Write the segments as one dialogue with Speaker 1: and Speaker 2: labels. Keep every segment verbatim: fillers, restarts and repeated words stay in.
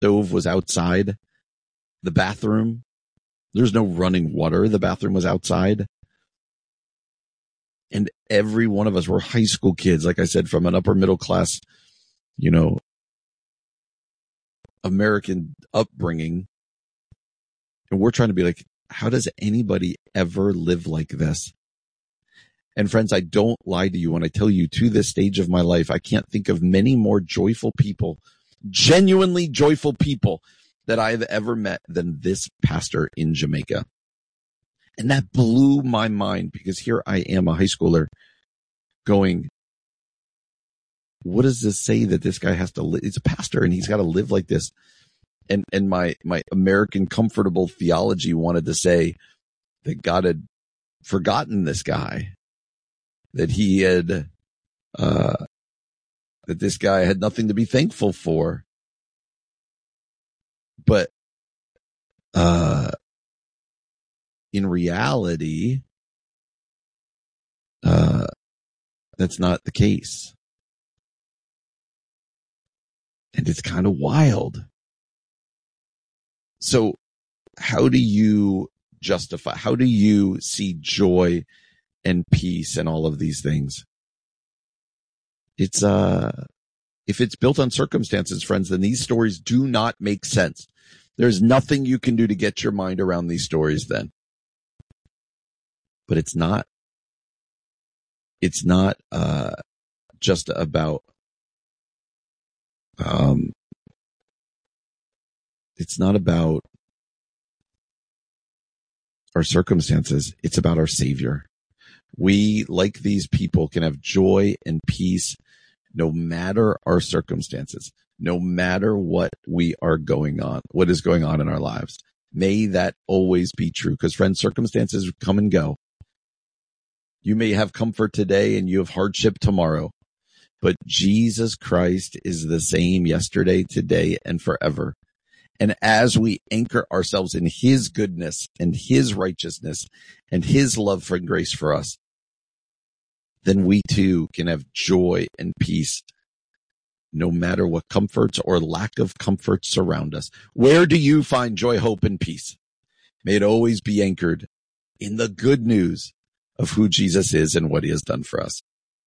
Speaker 1: stove was outside the bathroom. There's no running water. The bathroom was outside. And every one of us were high school kids, like I said, from an upper middle class, you know, American upbringing. And we're trying to be like, how does anybody ever live like this? And friends, I don't lie to you when I tell you to this stage of my life, I can't think of many more joyful people, genuinely joyful people that I have ever met than this pastor in Jamaica. And that blew my mind because here I am, a high schooler, going, what does this say that this guy has to live? He's a pastor and he's got to live like this. And, and my, my American comfortable theology wanted to say that God had forgotten this guy, that he had, uh, that this guy had nothing to be thankful for. But, uh, in reality, uh, that's not the case. And it's kind of wild. So how do you justify, how do you see joy and peace and all of these things? It's, uh, if it's built on circumstances, friends, then these stories do not make sense. There's nothing you can do to get your mind around these stories then. But it's not, it's not, uh, just about, um, it's not about our circumstances. It's about our Savior. We, like these people, can have joy and peace no matter our circumstances, no matter what we are going on, what is going on in our lives. May that always be true, because friends, circumstances come and go. You may have comfort today and you have hardship tomorrow, but Jesus Christ is the same yesterday, today, and forever. And as we anchor ourselves in his goodness and his righteousness and his love and grace for us, then we too can have joy and peace no matter what comforts or lack of comfort surround us. Where do you find joy, hope, and peace? May it always be anchored in the good news of who Jesus is and what he has done for us.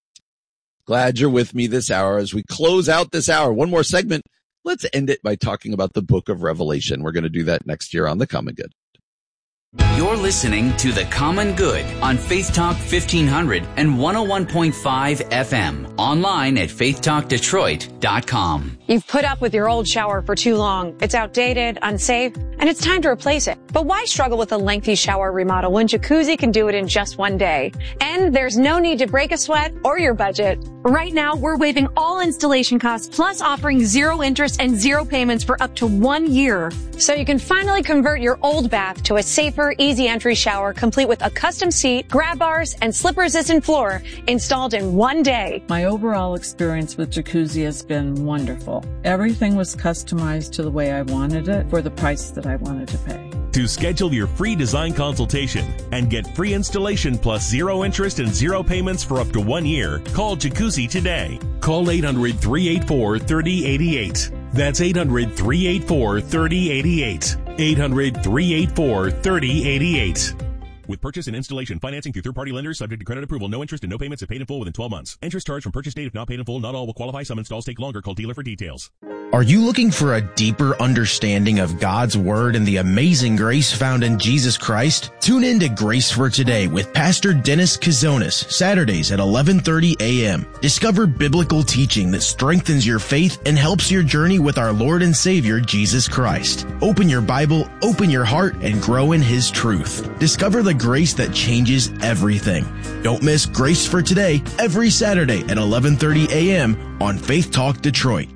Speaker 1: Glad you're with me this hour. As we close out this hour, one more segment. Let's end it by talking about the book of Revelation. We're going to do that next year on The Common Good.
Speaker 2: You're listening to The Common Good on Faith Talk fifteen hundred and one oh one point five F M. Online at faith talk detroit dot com.
Speaker 3: You've put up with your old shower for too long. It's outdated, unsafe, and it's time to replace it. But why struggle with a lengthy shower remodel when Jacuzzi can do it in just one day? And there's no need to break a sweat or your budget. Right now, we're waiving all installation costs, plus offering zero interest and zero payments for up to one year. So you can finally convert your old bath to a safer, easy entry shower, complete with a custom seat, grab bars, and slip-resistant floor installed in one day.
Speaker 4: My overall experience with Jacuzzi has been wonderful. Everything was customized to the way I wanted it for the price that I wanted to pay.
Speaker 5: To schedule your free design consultation and get free installation plus zero interest and zero payments for up to one year, call Jacuzzi today. Call eight hundred, three eight four, three oh eight eight. That's eight hundred, three eight four, three oh eight eight. eight hundred, three eight four, three oh eight eight. With purchase and installation financing through third-party lenders subject to credit approval, no interest and no payments if paid in full within twelve months. Interest charged from purchase date if not paid in full. Not all will qualify. Some installs take longer. Call dealer for details.
Speaker 6: Are you looking for a deeper understanding of God's Word and the amazing grace found in Jesus Christ? Tune in to Grace for Today with Pastor Dennis Kazonis, Saturdays at eleven thirty a.m. Discover biblical teaching that strengthens your faith and helps your journey with our Lord and Savior, Jesus Christ. Open your Bible, open your heart, and grow in His truth. Discover the grace that changes everything. Don't miss Grace for Today every Saturday at eleven thirty a.m. on Faith Talk Detroit.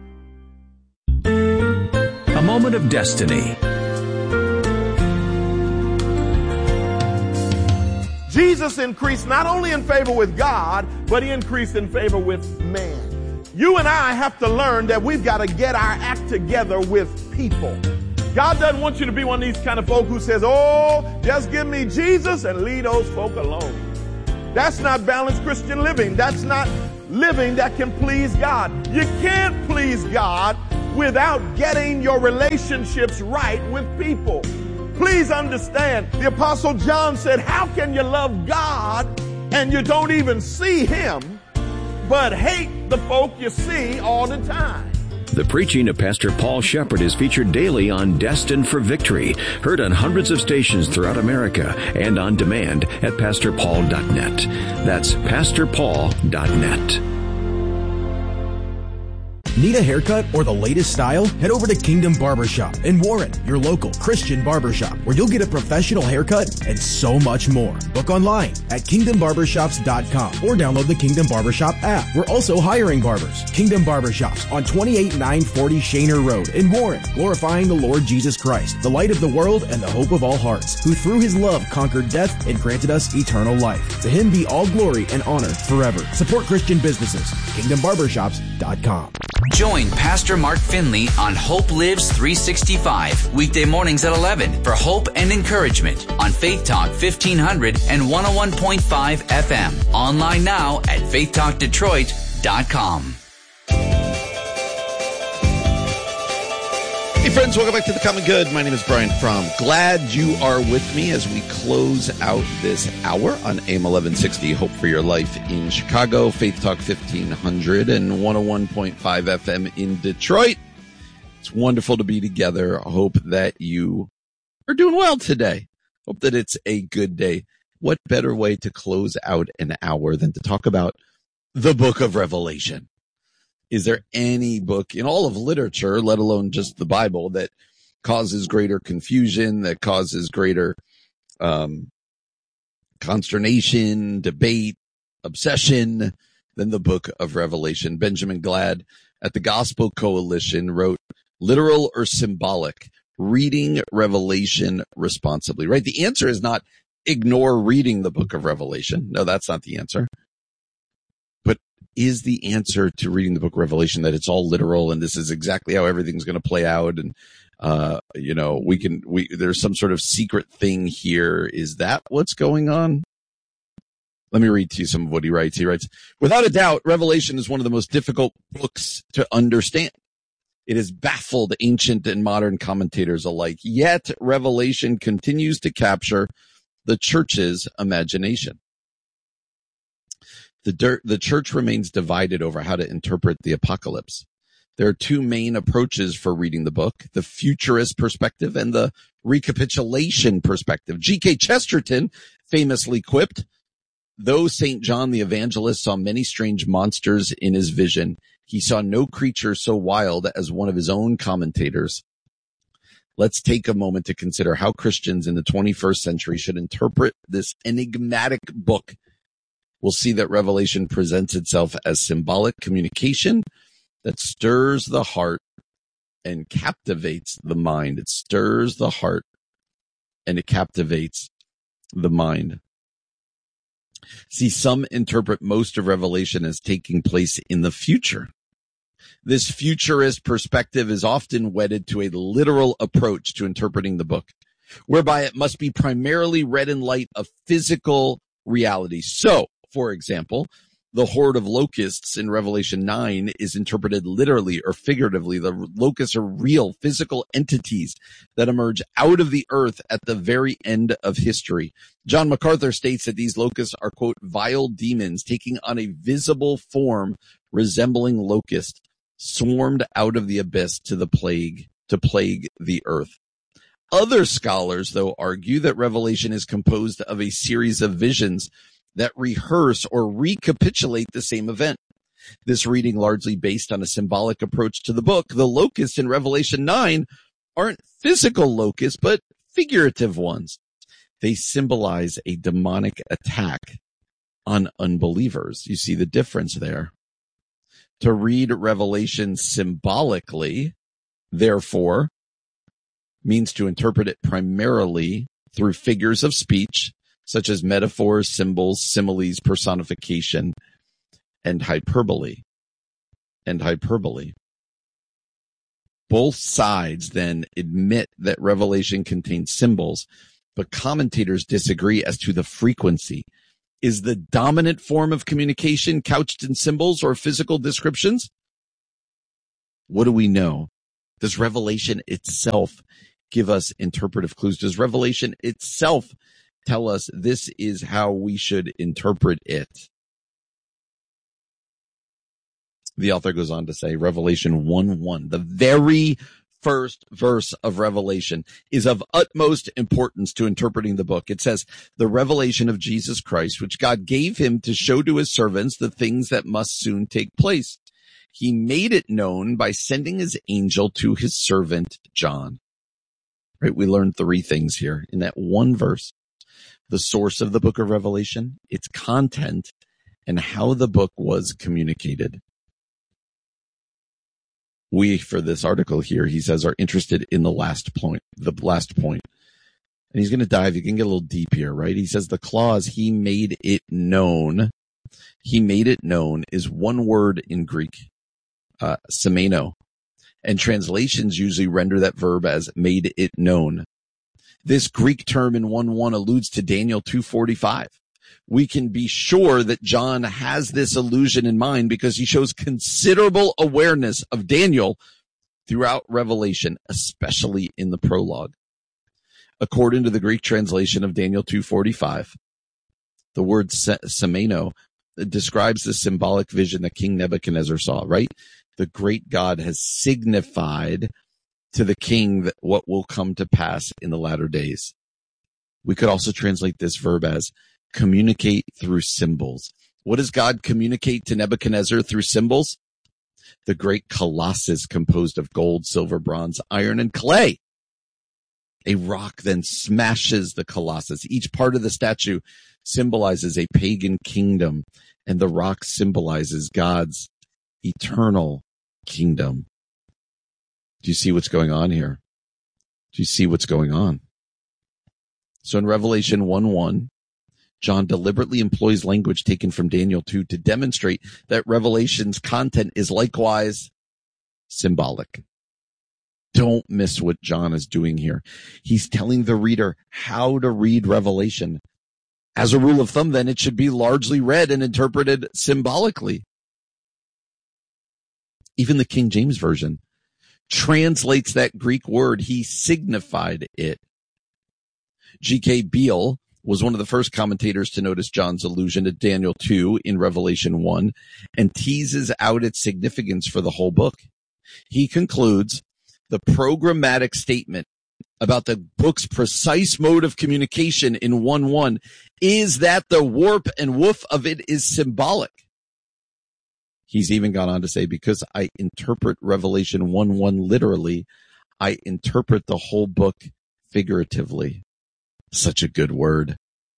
Speaker 7: A moment of destiny.
Speaker 8: Jesus increased not only in favor with God, but he increased in favor with man. You and I have to learn that we've got to get our act together with people. God doesn't want you to be one of these kind of folk who says, oh, just give me Jesus and leave those folk alone. That's not balanced Christian living. That's not living that can please God. You can't please God without getting your relationships right with people. Please understand, the Apostle John said, how can you love God and you don't even see him, but hate the folk you see all the time?
Speaker 7: The preaching of Pastor Paul Shepherd is featured daily on Destined for Victory, heard on hundreds of stations throughout America and on demand at pastor paul dot net. That's pastor paul dot net.
Speaker 6: Need a haircut or the latest style? Head over to Kingdom Barbershop in Warren, your local Christian barbershop, where you'll get a professional haircut and so much more. Book online at kingdom barbershops dot com or download the Kingdom Barbershop app. We're also hiring barbers. Kingdom Barbershops on twenty-eight nine forty Shaner Road in Warren, glorifying the Lord Jesus Christ, the light of the world and the hope of all hearts, who through his love conquered death and granted us eternal life. To him be all glory and honor forever. Support Christian businesses. kingdom barbershops dot com.
Speaker 2: Join Pastor Mark Finley on Hope Lives three sixty-five, weekday mornings at eleven for hope and encouragement on Faith Talk fifteen hundred and one oh one point five F M. Online now at faith talk detroit dot com.
Speaker 1: Hey friends, welcome back to The Common Good. My name is Brian Fromm. Glad you are with me as we close out this hour on A M eleven sixty, Hope for Your Life in Chicago, Faith Talk fifteen hundred and one oh one point five F M in Detroit. It's wonderful to be together. I hope that you are doing well today. Hope that it's a good day. What better way to close out an hour than to talk about the book of Revelation? Is there any book in all of literature, let alone just the Bible, that causes greater confusion, that causes greater um, consternation, debate, obsession than the book of Revelation? Benjamin Glad at the Gospel Coalition wrote, literal or symbolic, reading Revelation responsibly, right? The answer is not ignore reading the book of Revelation. No, that's not the answer. Is the answer to reading the book of Revelation that it's all literal and this is exactly how everything's going to play out? And, uh, you know, we can, we, there's some sort of secret thing here. Is that what's going on? Let me read to you some of what he writes. He writes, without a doubt, Revelation is one of the most difficult books to understand. It has baffled ancient and modern commentators alike. Yet Revelation continues to capture the church's imagination. The, dirt, the church remains divided over how to interpret the apocalypse. There are two main approaches for reading the book, the futurist perspective and the recapitulation perspective. G K Chesterton famously quipped, though Saint John the Evangelist saw many strange monsters in his vision, he saw no creature so wild as one of his own commentators. Let's take a moment to consider how Christians in the twenty-first century should interpret this enigmatic book. We'll see that Revelation presents itself as symbolic communication that stirs the heart and captivates the mind. It stirs the heart and it captivates the mind. See, some interpret most of Revelation as taking place in the future. This futurist perspective is often wedded to a literal approach to interpreting the book, whereby it must be primarily read in light of physical reality. So, for example, the horde of locusts in Revelation nine is interpreted literally or figuratively. The locusts are real physical entities that emerge out of the earth at the very end of history. John MacArthur states that these locusts are, quote, vile demons taking on a visible form resembling locusts, swarmed out of the abyss to the plague, to plague the earth. Other scholars, though, argue that Revelation is composed of a series of visions that rehearse or recapitulate the same event. This reading, largely based on a symbolic approach to the book, the locusts in Revelation nine aren't physical locusts, but figurative ones. They symbolize a demonic attack on unbelievers. You see the difference there. To read Revelation symbolically, therefore, means to interpret it primarily through figures of speech, such as metaphors, symbols, similes, personification, and hyperbole. And hyperbole. Both sides then admit that Revelation contains symbols, but commentators disagree as to the frequency. Is the dominant form of communication couched in symbols or physical descriptions? What do we know? Does Revelation itself give us interpretive clues? Does Revelation itself tell us this is how we should interpret it? The author goes on to say, Revelation one one, the very first verse of Revelation, is of utmost importance to interpreting the book. It says, the revelation of Jesus Christ, which God gave him to show to his servants the things that must soon take place. He made it known by sending his angel to his servant John. Right? We learned three things here in that one verse. The source of the book of Revelation, its content, and how the book was communicated. We, for this article here, he says, are interested in the last point, the last point. And he's going to dive, you can get a little deep here, right? He says the clause, he made it known, he made it known is one word in Greek, uh, semeno. And translations usually render that verb as made it known. This Greek term in one one alludes to Daniel two forty-five. We can be sure that John has this allusion in mind because he shows considerable awareness of Daniel throughout Revelation, especially in the prologue. According to the Greek translation of Daniel two forty-five, the word semeno describes the symbolic vision that King Nebuchadnezzar saw, right? The great God has signified to the king that what will come to pass in the latter days. We could also translate this verb as communicate through symbols. What does God communicate to Nebuchadnezzar through symbols? The great colossus composed of gold, silver, bronze, iron, and clay. A rock then smashes the colossus. Each part of the statue symbolizes a pagan kingdom, and the rock symbolizes God's eternal kingdom. Do you see what's going on here? Do you see what's going on? So in Revelation one one, John deliberately employs language taken from Daniel two to demonstrate that Revelation's content is likewise symbolic. Don't miss what John is doing here. He's telling the reader how to read Revelation. As a rule of thumb, then, it should be largely read and interpreted symbolically. Even the King James Version translates that Greek word, he signified it. G K Beale was one of the first commentators to notice John's allusion to Daniel two in Revelation one and teases out its significance for the whole book. He concludes, the programmatic statement about the book's precise mode of communication in one one is that the warp and woof of it is symbolic. He's even gone on to say, because I interpret Revelation one one literally, I interpret the whole book figuratively. Such a good word.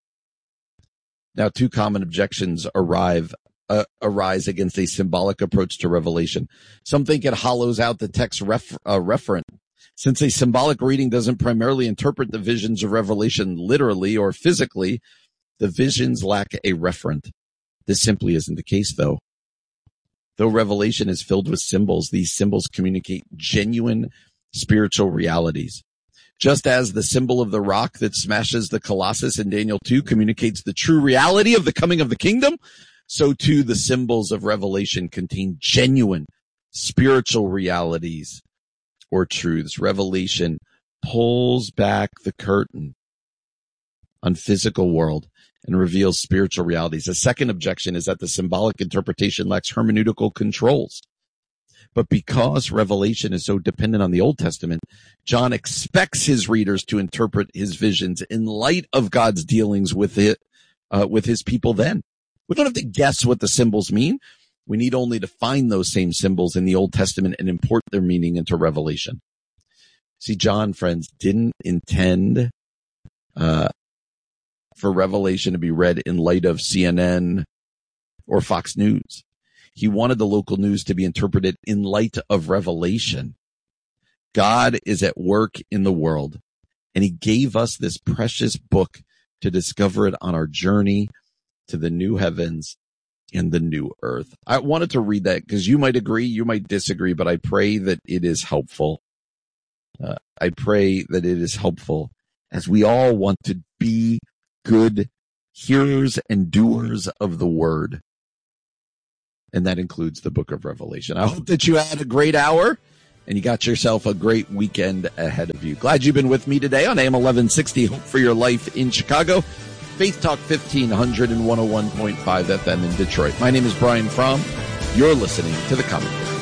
Speaker 1: Now, two common objections arrive, uh, arise against a symbolic approach to Revelation. Some think it hollows out the text ref, uh, referent. Since a symbolic reading doesn't primarily interpret the visions of Revelation literally or physically, the visions lack a referent. This simply isn't the case, though. Though Revelation is filled with symbols, these symbols communicate genuine spiritual realities. Just as the symbol of the rock that smashes the Colossus in Daniel two communicates the true reality of the coming of the kingdom, so too the symbols of Revelation contain genuine spiritual realities or truths. Revelation pulls back the curtain on physical world and reveals spiritual realities. A second objection is that the symbolic interpretation lacks hermeneutical controls. But because Revelation is so dependent on the Old Testament, John expects his readers to interpret his visions in light of God's dealings with it, uh, with his people then. We don't have to guess what the symbols mean. We need only to find those same symbols in the Old Testament and import their meaning into Revelation. See, John, friends, didn't intend uh, for Revelation to be read in light of C N N or Fox News. He wanted the local news to be interpreted in light of Revelation. God is at work in the world, and he gave us this precious book to discover it on our journey to the new heavens and the new earth. I wanted to read that because you might agree, you might disagree, but I pray that it is helpful. Uh, I pray that it is helpful as we all want to be good hearers and doers of the word. And that includes the book of Revelation. I hope that you had a great hour and you got yourself a great weekend ahead of you. Glad you've been with me today on A M eleven sixty, Hope for Your Life in Chicago, Faith Talk fifteen hundred and one oh one point five F M in Detroit. My name is Brian Fromm. You're listening to The Comment.